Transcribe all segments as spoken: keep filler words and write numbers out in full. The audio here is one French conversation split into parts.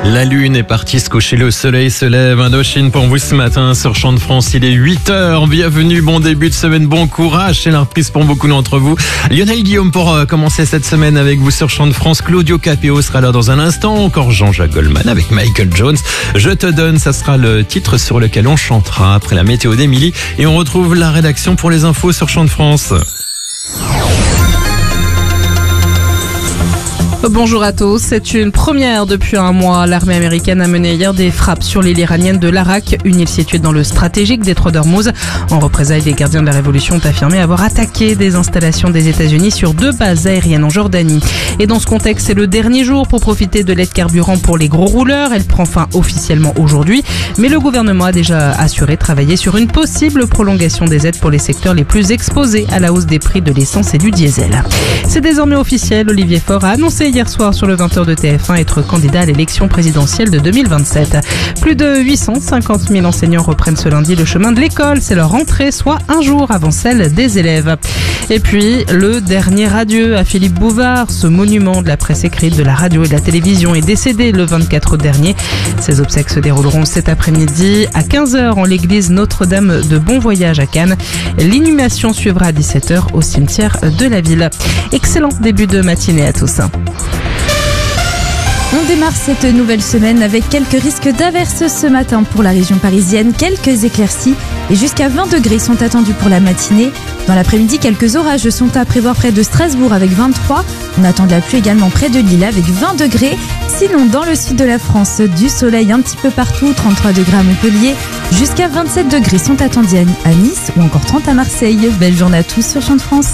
La lune est partie se coucher, le soleil se lève. Indochine pour vous ce matin sur Chant de France. Il est huit heures. Bienvenue, bon début de semaine, bon courage. C'est la reprise pour beaucoup d'entre vous. Lionel Guillaume pour euh, commencer cette semaine avec vous sur Chant de France. Claudio Capéo sera là dans un instant. Encore Jean-Jacques Goldman avec Michael Jones. Je te donne, ça sera le titre sur lequel on chantera après la météo d'Émilie. Et on retrouve la rédaction pour les infos sur Chant de France. Bonjour à tous, c'est une première depuis un mois. L'armée américaine a mené hier des frappes sur l'île iranienne de Larak, une île située dans le stratégique détroit d'Ormuz. En représailles, les gardiens de la révolution ont affirmé avoir attaqué des installations des États-Unis sur deux bases aériennes en Jordanie. Et dans ce contexte, c'est le dernier jour pour profiter de l'aide carburant pour les gros rouleurs. Elle prend fin officiellement aujourd'hui, mais le gouvernement a déjà assuré travailler sur une possible prolongation des aides pour les secteurs les plus exposés à la hausse des prix de l'essence et du diesel. C'est désormais officiel, Olivier Faure a annoncé hier soir sur le vingt heures de T F un être candidat à l'élection présidentielle de deux mille vingt-sept. Plus de huit cent cinquante mille enseignants reprennent ce lundi le chemin de l'école. C'est leur rentrée, soit un jour avant celle des élèves. Et puis, le dernier adieu à Philippe Bouvard, ce monument de la presse écrite, de la radio et de la télévision, est décédé le vingt-quatre août dernier. Ses obsèques se dérouleront cet après-midi à quinze heures en l'église Notre-Dame de Bon Voyage à Cannes. L'inhumation suivra à dix-sept heures au cimetière de la ville. Excellent début de matinée à tous. On démarre cette nouvelle semaine avec quelques risques d'averses ce matin pour la région parisienne. Quelques éclaircies et jusqu'à vingt degrés sont attendus pour la matinée. Dans l'après-midi, quelques orages sont à prévoir près de Strasbourg avec vingt-trois. On attend de la pluie également près de Lille avec vingt degrés. Sinon, dans le sud de la France, du soleil un petit peu partout, trente-trois degrés à Montpellier. Jusqu'à vingt-sept degrés sont attendus à Nice ou encore trente à Marseille. Belle journée à tous sur Chant de France.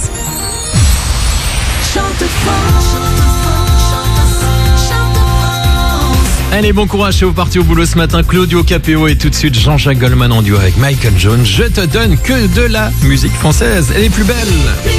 Allez, bon courage, c'est vous parti au boulot ce matin. Claudio Capéo et tout de suite Jean-Jacques Goldman en duo avec Michael Jones. Je te donne que de la musique française. Elle est plus belle.